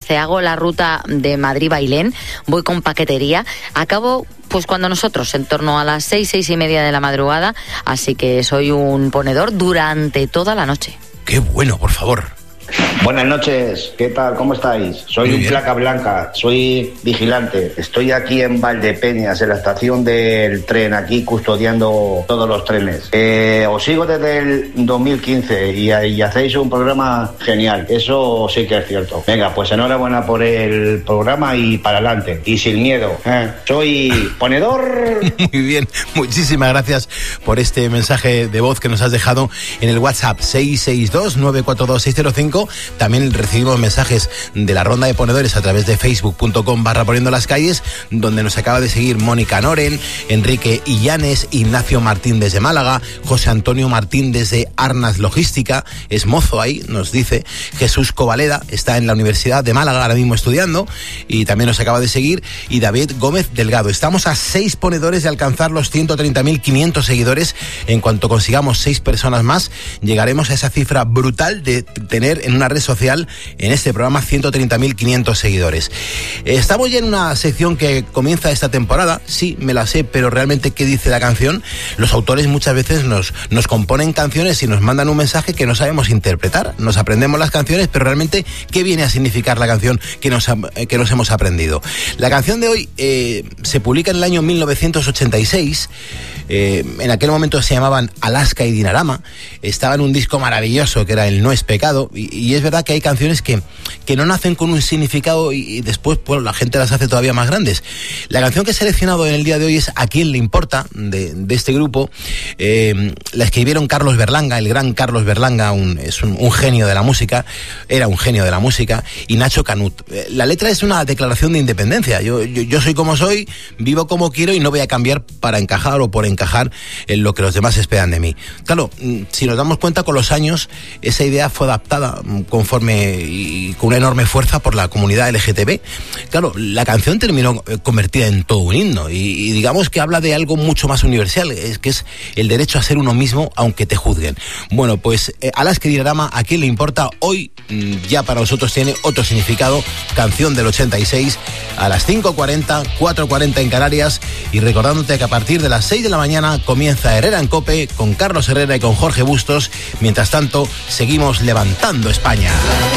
hace, hago la ruta de Madrid-Bailén, voy con paquetería, acabo pues cuando nosotros, en torno a las 6:30 de la madrugada, así que soy un ponedor durante toda la noche. ¡Qué bueno, por favor! Buenas noches, ¿qué tal? ¿Cómo estáis? Soy un placa blanca, soy vigilante. Estoy aquí en Valdepeñas, en la estación del tren, aquí custodiando todos los trenes. Os sigo desde el 2015 y hacéis un programa genial, eso sí que es cierto. Venga, pues enhorabuena por el programa y para adelante, y sin miedo. Soy ponedor. Muy bien, muchísimas gracias por este mensaje de voz que nos has dejado en el WhatsApp 662-942-605. También recibimos mensajes de la ronda de ponedores a través de facebook.com/poniendo las calles, donde nos acaba de seguir Mónica Noren, Enrique Illanes, Ignacio Martín desde Málaga, José Antonio Martín desde Arnas Logística, es mozo ahí, nos dice, Jesús Covaleda está en la Universidad de Málaga ahora mismo estudiando y también nos acaba de seguir, y David Gómez Delgado. Estamos a 6 ponedores de alcanzar los 130.500 seguidores. En cuanto consigamos 6 personas más, llegaremos a esa cifra brutal de tener en una red social, en este programa, 130.500 seguidores. Estamos ya en una sección que comienza esta temporada, sí, me la sé, pero realmente ¿qué dice la canción? Los autores muchas veces nos componen canciones y nos mandan un mensaje que no sabemos interpretar. Nos aprendemos las canciones, pero realmente ¿qué viene a significar la canción que nos hemos aprendido? La canción de hoy se publica en el año 1986. En aquel momento se llamaban Alaska y Dinarama. Estaba en un disco maravilloso que era El No es Pecado, y es verdad que hay canciones que no nacen con un significado y después pues la gente las hace todavía más grandes. La canción que he seleccionado en el día de hoy es ¿A quién le importa?, de este grupo. La escribieron Carlos Berlanga, el gran Carlos Berlanga, es un genio de la música, era un genio de la música, y Nacho Canut. La letra es una declaración de independencia. Yo soy como soy, vivo como quiero y no voy a cambiar para encajar o por encajar en lo que los demás esperan de mí. Claro, si nos damos cuenta, con los años esa idea fue adaptada conforme y con una enorme fuerza por la comunidad LGTB. Claro, la canción terminó convertida en todo un himno y digamos que habla de algo mucho más universal, que es el derecho a ser uno mismo aunque te juzguen. Bueno, pues Alaska y Dinarama, ¿a quién le importa? Hoy ya para nosotros tiene otro significado. Canción del 86 a las 5:40, 4:40 en Canarias, y recordándote que a partir de las 6 de la mañana comienza Herrera en COPE con Carlos Herrera y con Jorge Bustos. Mientras tanto, seguimos levantando España.